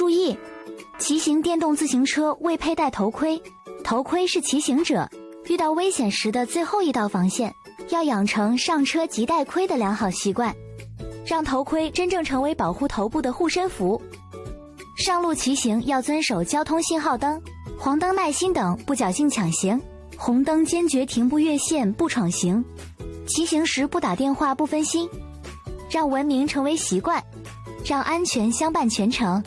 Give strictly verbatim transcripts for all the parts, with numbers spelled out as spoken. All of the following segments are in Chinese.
注意，骑行电动自行车未佩戴头盔，头盔是骑行者遇到危险时的最后一道防线，要养成上车即戴盔的良好习惯，让头盔真正成为保护头部的护身符。上路骑行要遵守交通信号灯、黄灯耐心等，不侥幸抢行，红灯坚决停步越线不闯行，骑行时不打电话不分心，让文明成为习惯，让安全相伴全程。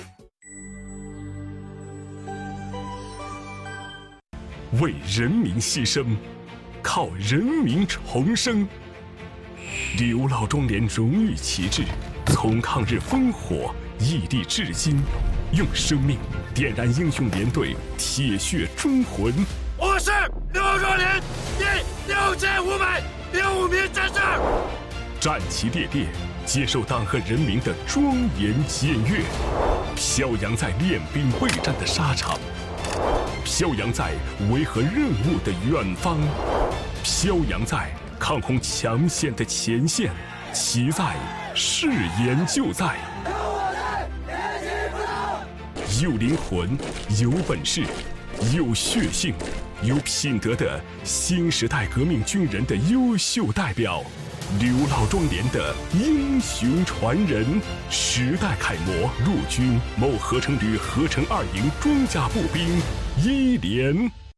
为人民牺牲，靠人民重生。刘老庄连荣誉旗帜，从抗日烽火屹立至今，用生命点燃英雄连队铁血忠魂。 我是刘壮连第六千五百零五名战士， 战旗猎猎，接受党和人民的庄严检阅，飘扬在练兵备战的沙场，飘扬在维和任务的远方，飘扬在抗洪抢险的前线，其在誓言就在。有灵魂，有本事，有血性，有品德的新时代革命军人的优秀代表，刘老庄连的英雄传人，时代楷模，陆军某合成旅合成二营装甲步兵一连。